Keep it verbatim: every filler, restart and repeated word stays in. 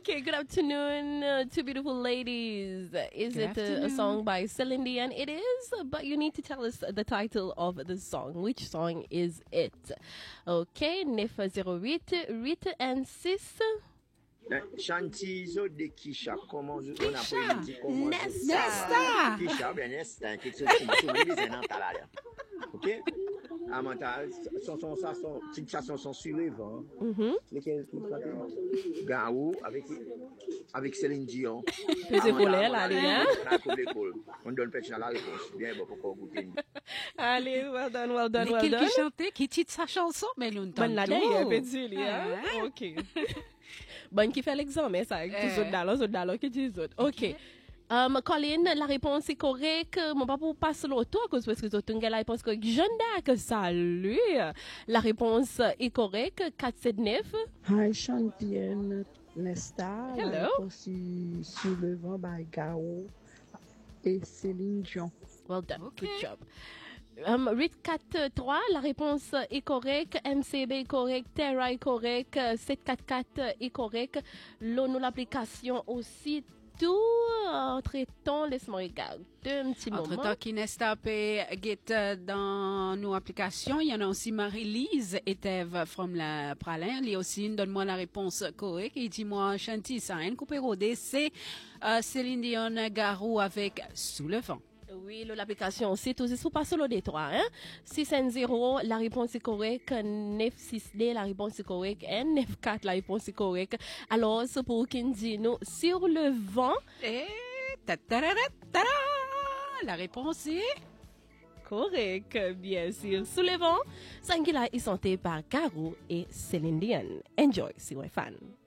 Okay, good afternoon, uh, two beautiful ladies. Is Good it uh, a song by Celine Dion? It is, but you need to tell us the title of the song. Which song is it? Okay, neuf zéro huit huit un six. Chanty zo de Kisha, comment on appelle dit comment Nesta. Kisha, bien Nesta, qui se trouve les en talaya. OK? Amanta, son son ça son situation sont sur les vents. Mhm. Lesquels qui parlent Gaou avec avec Céline Dion. Pesez voler là, les gars. On donne peut-être la réponse. Bien bon pour goûter. Allez, well done, well done, Mais well quel done. qui chantait, qui titre sa chanson, mais l'on Bonne la tantôt. d'ailleurs, petit, hein? OK. Bonne qui fait l'examen, ça. Tous Eh. autres d'alors, autres d'alors, qui disent autres. OK. Um, Colin, la réponse est correcte. Mon papa passe l'auto à cause parce que tout le monde la réponse correcte. Jeanne d'Arc, salut. La réponse est correcte. quatre sept neuf. Hi, Chanty and Nesta. Hello. La réponse est Sur le vent by Gao et Céline Dion. Well done. OK. Good job. Um, Rit quatre trois, la réponse est correcte. M C B est correct. Terra est correct. sept quatre quatre est correct. Là, nous l'application aussi. Tout entre-temps, laisse-moi regarder un petit moment. Entre-temps, qui n'est tapé dans nos applications, il y en a aussi Marie-Lise et Eve from la Pralin. Il y a aussi une, donne-moi la réponse correcte. Et dis-moi, Chanty, ça rien coupé rodé. C'est euh, Céline Dion Garou avec Sous le vent. Oui, l'application, c'est tout. C'est pas solo des trois, hein. six un zéro, la réponse est correcte. neuf six D, la réponse est correcte. Et neuf quatre, la réponse est correcte. Alors, c'est pour qu'il dit nous, sur le vent. Et tatarara, tara, la réponse est Correct, bien sûr. Sous le vent, Sangila est chanté par Garou et Céline Dion. Enjoy, si vous êtes fan.